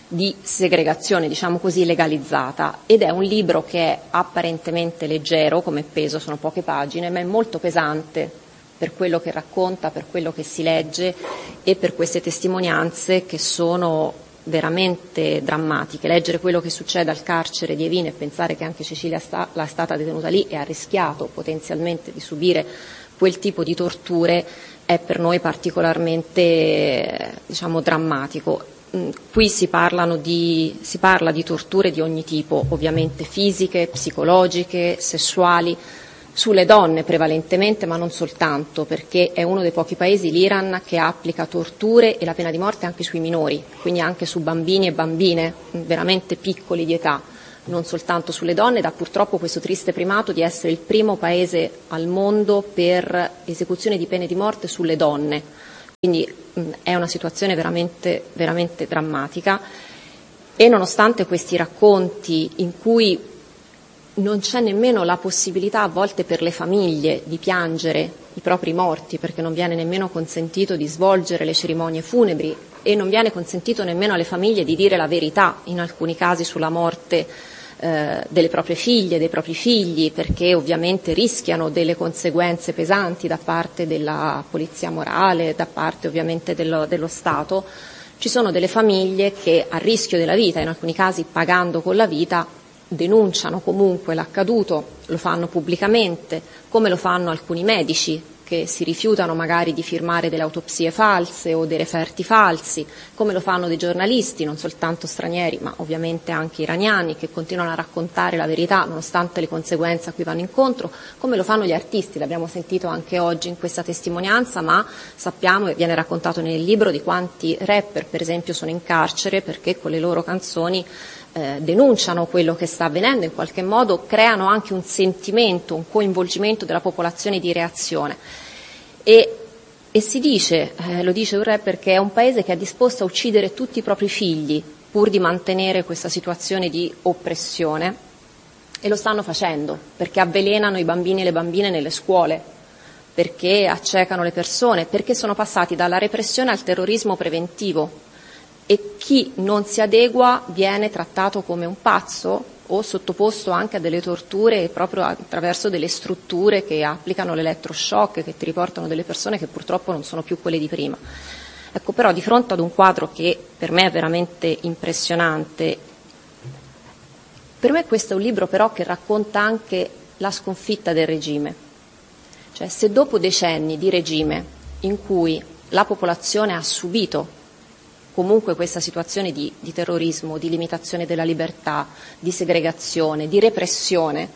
Speaker 11: di segregazione, diciamo così, legalizzata, ed è un libro che è apparentemente leggero come peso, sono poche pagine, ma è molto pesante per quello che racconta, per quello che si legge e per queste testimonianze che sono veramente drammatiche. Leggere quello che succede al carcere di Evin e pensare che anche Cecilia sta, la è stata detenuta lì e ha rischiato potenzialmente di subire quel tipo di torture è per noi particolarmente, diciamo, drammatico. Qui si, parlano di, si parla di torture di ogni tipo, ovviamente fisiche, psicologiche, sessuali, sulle donne prevalentemente, ma non soltanto, perché è uno dei pochi paesi, l'Iran, che applica torture e la pena di morte anche sui minori, quindi anche su bambini e bambine veramente piccoli di età, non soltanto sulle donne, dà purtroppo questo triste primato di essere il primo paese al mondo per esecuzione di pene di morte sulle donne. Quindi mh, è una situazione veramente, veramente drammatica, e nonostante questi racconti in cui non c'è nemmeno la possibilità a volte per le famiglie di piangere i propri morti, perché non viene nemmeno consentito di svolgere le cerimonie funebri e non viene consentito nemmeno alle famiglie di dire la verità in alcuni casi sulla morte eh, delle proprie figlie, dei propri figli, perché ovviamente rischiano delle conseguenze pesanti da parte della polizia morale, da parte ovviamente dello, dello Stato. Ci sono delle famiglie che a rischio della vita, in alcuni casi pagando con la vita, denunciano comunque l'accaduto, lo fanno pubblicamente, come lo fanno alcuni medici che si rifiutano magari di firmare delle autopsie false o dei referti falsi, come lo fanno dei giornalisti, non soltanto stranieri ma ovviamente anche iraniani, che continuano a raccontare la verità nonostante le conseguenze a cui vanno incontro, come lo fanno gli artisti, l'abbiamo sentito anche oggi in questa testimonianza, ma sappiamo e viene raccontato nel libro di quanti rapper per esempio sono in carcere perché con le loro canzoni Eh, denunciano quello che sta avvenendo, in qualche modo creano anche un sentimento, un coinvolgimento della popolazione di reazione. E, e si dice, eh, lo dice un rapper, che è un paese che è disposto a uccidere tutti i propri figli pur di mantenere questa situazione di oppressione, e lo stanno facendo perché avvelenano i bambini e le bambine nelle scuole, perché accecano le persone, perché sono passati dalla repressione al terrorismo preventivo. E chi non si adegua viene trattato come un pazzo o sottoposto anche a delle torture proprio attraverso delle strutture che applicano l'elettroshock, che ti riportano delle persone che purtroppo non sono più quelle di prima. Ecco, però di fronte ad un quadro che per me è veramente impressionante, per me questo è un libro però che racconta anche la sconfitta del regime. Cioè, se dopo decenni di regime in cui la popolazione ha subito comunque questa situazione di, di terrorismo, di limitazione della libertà, di segregazione, di repressione,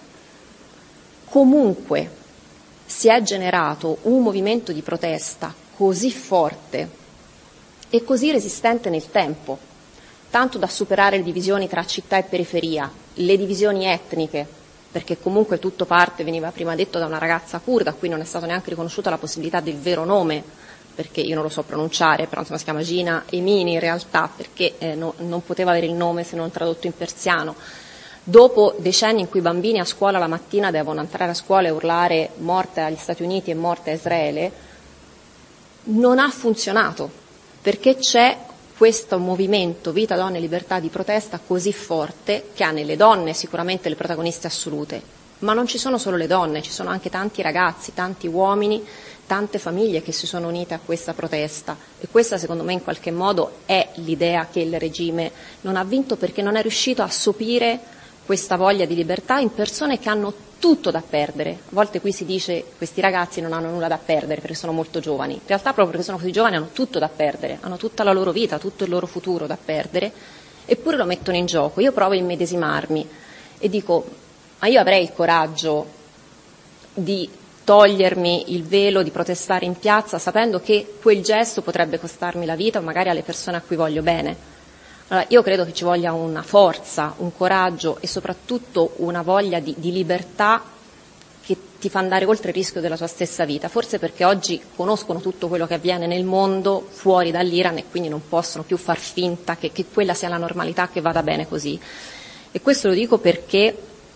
Speaker 11: comunque si è generato un movimento di protesta così forte e così resistente nel tempo, tanto da superare le divisioni tra città e periferia, le divisioni etniche, perché comunque tutto parte, veniva prima detto, da una ragazza curda, a cui non è stata neanche riconosciuta la possibilità del vero nome, perché io non lo so pronunciare, però insomma si chiama Gina Emini in realtà, perché eh, no, non poteva avere il nome se non tradotto in persiano. Dopo decenni in cui i bambini a scuola la mattina devono entrare a scuola e urlare morte agli Stati Uniti e morte a Israele, non ha funzionato, perché c'è questo movimento Vita, Donne e Libertà di protesta così forte, che ha nelle donne sicuramente le protagoniste assolute, ma non ci sono solo le donne, ci sono anche tanti ragazzi, tanti uomini, tante famiglie che si sono unite a questa protesta, e questa secondo me in qualche modo è l'idea che il regime non ha vinto, perché non è riuscito a sopire questa voglia di libertà in persone che hanno tutto da perdere. A volte qui si dice questi ragazzi non hanno nulla da perdere perché sono molto giovani, in realtà proprio perché sono così giovani hanno tutto da perdere, hanno tutta la loro vita, tutto il loro futuro da perdere, eppure lo mettono in gioco. Io provo a immedesimarmi e dico, ma io avrei il coraggio di togliermi il velo, di protestare in piazza sapendo che quel gesto potrebbe costarmi la vita o magari alle persone a cui voglio bene. Allora, io credo che ci voglia una forza, un coraggio e soprattutto una voglia di, di libertà che ti fa andare oltre il rischio della tua stessa vita, forse perché oggi conoscono tutto quello che avviene nel mondo fuori dall'Iran e quindi non possono più far finta che, che quella sia la normalità, che vada bene così. E questo lo dico perché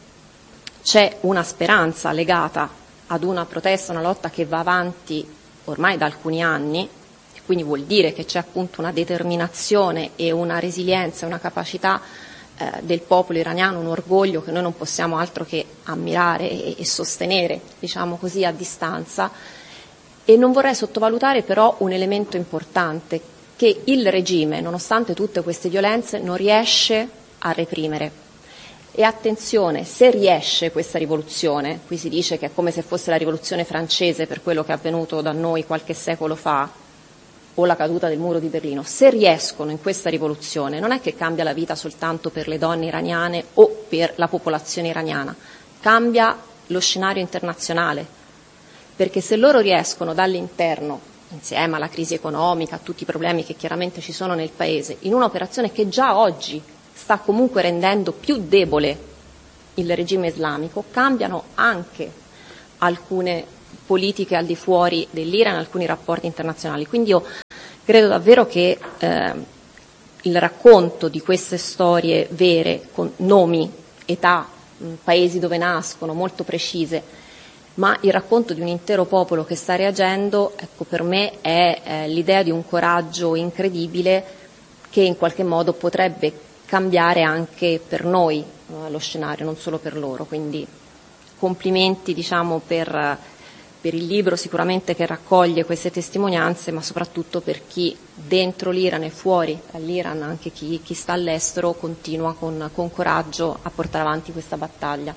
Speaker 11: c'è una speranza legata ad una protesta, una lotta che va avanti ormai da alcuni anni, quindi vuol dire che c'è appunto una determinazione e una resilienza, una capacità eh, del popolo iraniano, un orgoglio che noi non possiamo altro che ammirare e, e sostenere, diciamo così, a distanza. E non vorrei sottovalutare però un elemento importante, che il regime, nonostante tutte queste violenze, non riesce a reprimere. E attenzione, se riesce questa rivoluzione, qui si dice che è come se fosse la rivoluzione francese per quello che è avvenuto da noi qualche secolo fa, o la caduta del muro di Berlino, se riescono in questa rivoluzione non è che cambia la vita soltanto per le donne iraniane o per la popolazione iraniana, cambia lo scenario internazionale, perché se loro riescono dall'interno, insieme alla crisi economica, a tutti i problemi che chiaramente ci sono nel Paese, in un'operazione che già oggi sta comunque rendendo più debole il regime islamico, cambiano anche alcune politiche al di fuori dell'Iran, alcuni rapporti internazionali. Quindi io credo davvero che eh, il racconto di queste storie vere, con nomi, età, mh, paesi dove nascono, molto precise, ma il racconto di un intero popolo che sta reagendo, ecco, per me è eh, l'idea di un coraggio incredibile che in qualche modo potrebbe cambiare anche per noi eh, lo scenario, non solo per loro. Quindi complimenti, diciamo, per, per il libro sicuramente che raccoglie queste testimonianze, ma soprattutto per chi dentro l'Iran e fuori dall'Iran, anche chi, chi sta all'estero, continua con, con coraggio a portare avanti questa battaglia.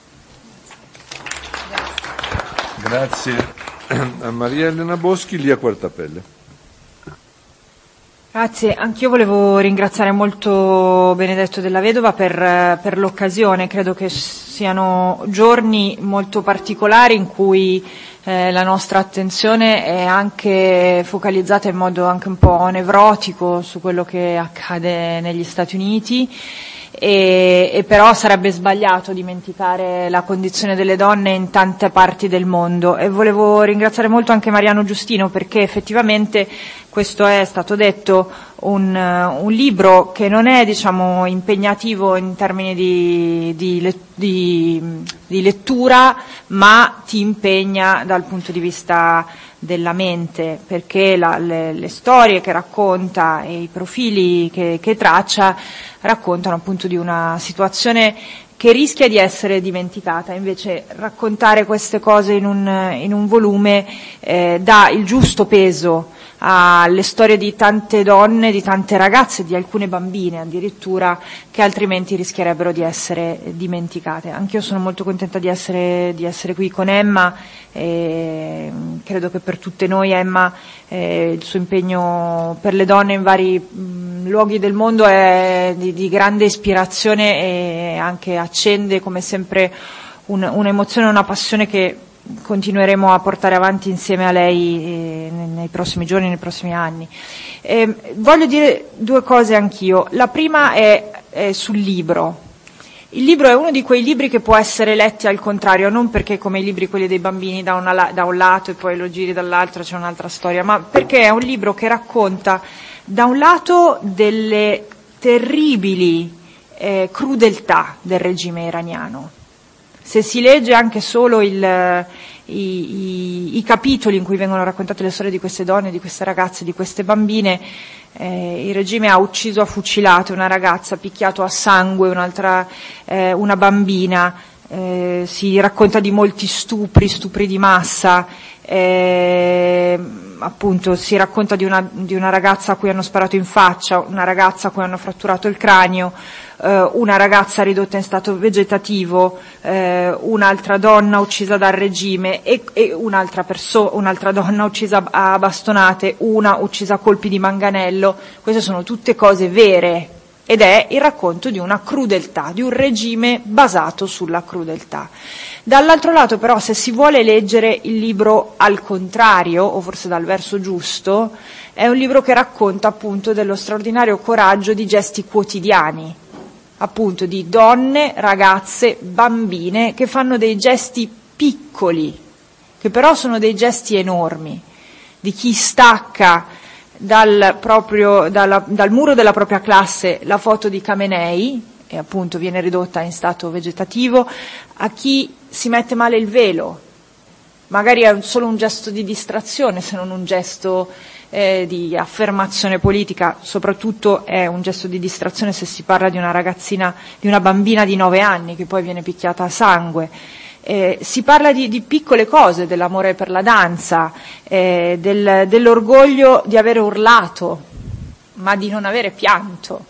Speaker 7: Grazie a Maria Elena Boschi. Lia Quartapelle.
Speaker 12: Grazie, anch'io volevo ringraziare molto Benedetto Della Vedova per, per l'occasione. Credo che siano giorni molto particolari in cui eh, la nostra attenzione è anche focalizzata in modo anche un po' nevrotico su quello che accade negli Stati Uniti. E, e però sarebbe sbagliato dimenticare la condizione delle donne in tante parti del mondo, e volevo ringraziare molto anche Mariano Giustino, perché effettivamente questo è stato detto un, un libro che non è, diciamo, impegnativo in termini di, di, di, di lettura, ma ti impegna dal punto di vista della mente, perché la, le, le storie che racconta e i profili che, che traccia raccontano appunto di una situazione che rischia di essere dimenticata. Invece raccontare queste cose in un, in un volume eh, dà il giusto peso alle storie di tante donne, di tante ragazze, di alcune bambine addirittura, che altrimenti rischierebbero di essere dimenticate. Anch'io sono molto contenta di essere, di essere qui con Emma, e credo che per tutte noi Emma eh, il suo impegno per le donne in vari mh, luoghi del mondo è di, di grande ispirazione, e anche accende come sempre un, un'emozione, una passione che continueremo a portare avanti insieme a lei eh, nei prossimi giorni, nei prossimi anni. Eh, voglio dire due cose anch'io. La prima è, è sul libro. Il libro è uno di quei libri che può essere letti al contrario, non perché come i libri quelli dei bambini da, una, da un lato e poi lo giri dall'altro, c'è un'altra storia, ma perché è un libro che racconta da un lato delle terribili eh, crudeltà del regime iraniano. Se si legge anche solo il, i, i, i capitoli in cui vengono raccontate le storie di queste donne, di queste ragazze, di queste bambine, eh, il regime ha ucciso a fucilate una ragazza, picchiato a sangue un'altra, eh, una bambina, eh, si racconta di molti stupri, stupri di massa, eh, appunto si racconta di una, di una ragazza a cui hanno sparato in faccia, una ragazza a cui hanno fratturato il cranio, una ragazza ridotta in stato vegetativo, eh, un'altra donna uccisa dal regime e, e un'altra, perso- un'altra donna uccisa a bastonate, una uccisa a colpi di manganello. Queste sono tutte cose vere ed è il racconto di una crudeltà, di un regime basato sulla crudeltà. Dall'altro lato però, se si vuole leggere il libro al contrario, o forse dal verso giusto, è un libro che racconta appunto dello straordinario coraggio di gesti quotidiani, appunto di donne, ragazze, bambine che fanno dei gesti piccoli, che però sono dei gesti enormi, di chi stacca dal, proprio, dalla, dal muro della propria classe la foto di Khamenei e appunto viene ridotta in stato vegetativo, a chi si mette male il velo, magari è solo un gesto di distrazione se non un gesto eh, di affermazione politica, soprattutto è un gesto di distrazione se si parla di una ragazzina, di una bambina di nove anni che poi viene picchiata a sangue. Eh, si parla di, di piccole cose, dell'amore per la danza, eh, del, dell'orgoglio di avere urlato, ma di non avere pianto.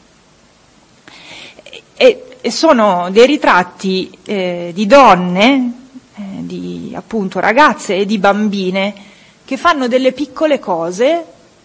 Speaker 12: E, e sono dei ritratti eh, di donne, eh, di appunto ragazze e di bambine che fanno delle piccole cose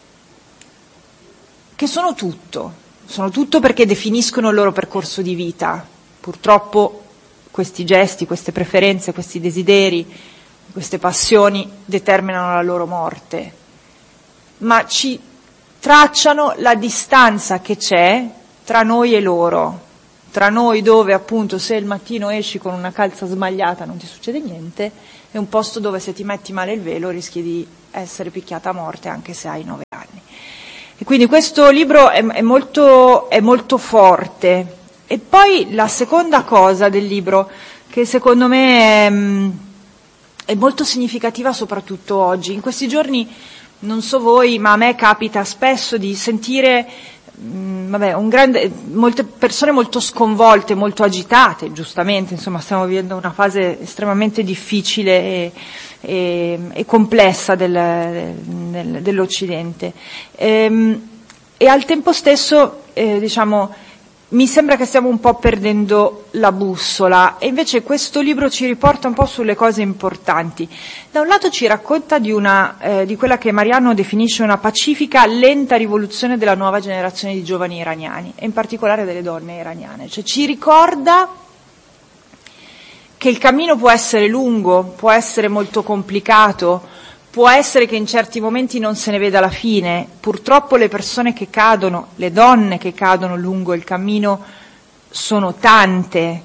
Speaker 12: che sono tutto, sono tutto perché definiscono il loro percorso di vita. Purtroppo questi gesti, queste preferenze, questi desideri, queste passioni determinano la loro morte, ma ci tracciano la distanza che c'è tra noi e loro, tra noi dove appunto se il mattino esci con una calza sbagliata non ti succede niente, e un posto dove se ti metti male il velo rischi di essere picchiata a morte anche se hai nove anni. E quindi questo libro è, è, molto, è molto forte. E poi la seconda cosa del libro, che secondo me è, è molto significativa soprattutto oggi, in questi giorni, non so voi, ma a me capita spesso di sentire mh, vabbè, un grande, molte persone molto sconvolte, molto agitate, giustamente, insomma stiamo vivendo una fase estremamente difficile e, e, e complessa del, del, dell'Occidente. E, e al tempo stesso, eh, diciamo, mi sembra che stiamo un po' perdendo la bussola, e invece questo libro ci riporta un po' sulle cose importanti. Da un lato ci racconta di, una, eh, di quella che Mariano definisce una pacifica, lenta rivoluzione della nuova generazione di giovani iraniani, e in particolare delle donne iraniane. Cioè ci ricorda che il cammino può essere lungo, può essere molto complicato, può essere che in certi momenti non se ne veda la fine. Purtroppo le persone che cadono, le donne che cadono lungo il cammino sono tante,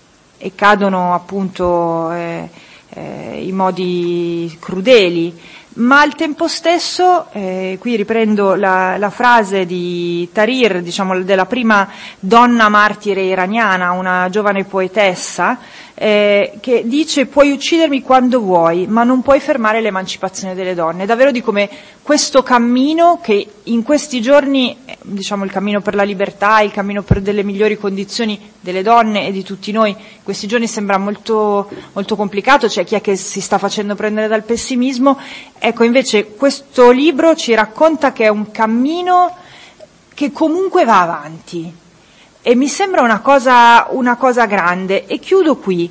Speaker 12: e cadono appunto eh, eh, in modi crudeli, ma al tempo stesso, eh, qui riprendo la, la frase di Tahrir, diciamo della prima donna martire iraniana, una giovane poetessa, eh, che dice: puoi uccidermi quando vuoi, ma non puoi fermare l'emancipazione delle donne. Davvero di come questo cammino, che in questi giorni, diciamo il cammino per la libertà, il cammino per delle migliori condizioni delle donne e di tutti noi, in questi giorni sembra molto, molto complicato, c'è chi è che si sta facendo prendere dal pessimismo. Ecco, invece questo libro ci racconta che è un cammino che comunque va avanti, e mi sembra una cosa, una cosa grande. E chiudo qui.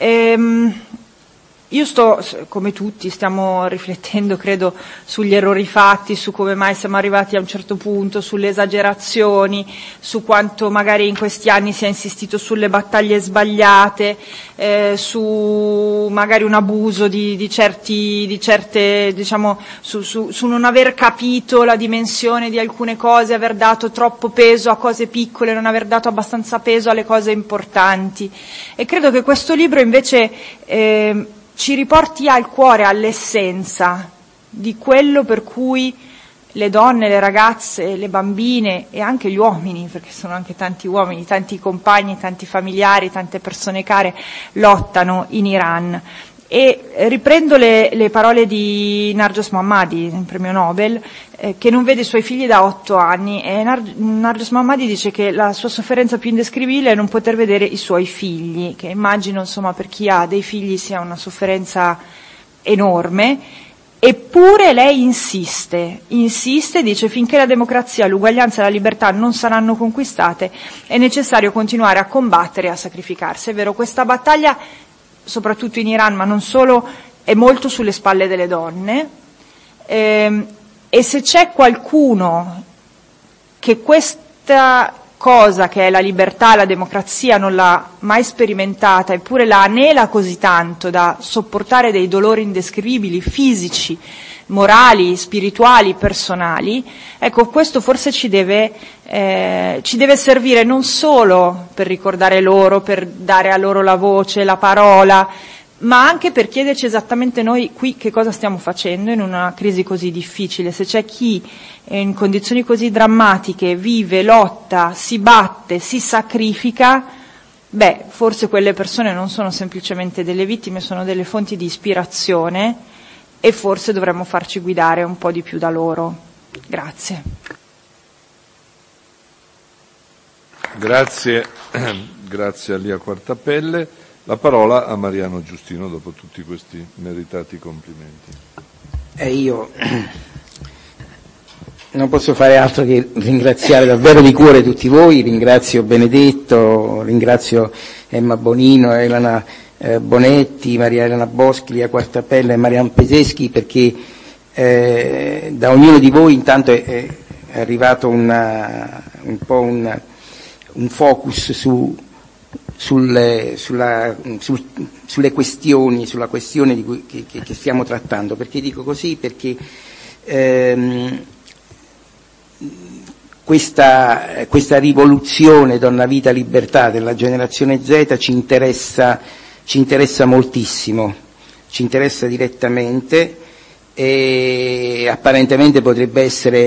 Speaker 12: Ehm, io sto, come tutti, stiamo riflettendo, credo, sugli errori fatti, su come mai siamo arrivati a un certo punto, sulle esagerazioni, su quanto magari in questi anni si è insistito sulle battaglie sbagliate, eh, su magari un abuso di, di certi, di certe, diciamo, su, su, su non aver capito la dimensione di alcune cose, aver dato troppo peso a cose piccole, non aver dato abbastanza peso alle cose importanti. E credo che questo libro invece eh, ci riporti al cuore, all'essenza di quello per cui le donne, le ragazze, le bambine e anche gli uomini, perché sono anche tanti uomini, tanti compagni, tanti familiari, tante persone care, lottano in Iran. E riprendo le, le parole di Narges Mohammadi, il premio Nobel, eh, che non vede i suoi figli da otto anni, e Nar- Narges Mohammadi dice che la sua sofferenza più indescrivibile è non poter vedere i suoi figli, che immagino, insomma, per chi ha dei figli sia una sofferenza enorme. Eppure lei insiste, insiste, dice: finché la democrazia, l'uguaglianza e la libertà non saranno conquistate, è necessario continuare a combattere e a sacrificarsi. È vero, questa battaglia, soprattutto in Iran, ma non solo, è molto sulle spalle delle donne, ehm, e se c'è qualcuno che questa cosa che è la libertà, la democrazia, non l'ha mai sperimentata, eppure la anela così tanto da sopportare dei dolori indescrivibili, fisici, morali, spirituali, personali, ecco, questo forse ci deve, eh, ci deve servire non solo per ricordare loro, per dare a loro la voce, la parola, ma anche per chiederci esattamente noi qui che cosa stiamo facendo in una crisi così difficile. Se c'è chi in condizioni così drammatiche vive, lotta, si batte, si sacrifica, beh, forse quelle persone non sono semplicemente delle vittime, sono delle fonti di ispirazione e forse dovremmo farci guidare un po' di più da loro. Grazie.
Speaker 7: Grazie, grazie a Lia Quartapelle. La parola a Mariano Giustino dopo tutti questi meritati complimenti.
Speaker 13: E io non posso fare altro che ringraziare davvero di cuore tutti voi, ringrazio Benedetto, ringrazio Emma Bonino, Elena eh, Bonetti, Maria Elena Boschi, Lia Quartapelle e Mariano Peseschi, perché eh, da ognuno di voi intanto è, è arrivato una, un po' un, un focus su, sulle, sulla, sul, sulle questioni, sulla questione di cui, che, che stiamo trattando. Perché dico così? Perché ehm, Questa, questa rivoluzione Donna Vita Libertà della generazione Z ci interessa, ci interessa moltissimo, ci interessa direttamente e apparentemente potrebbe essere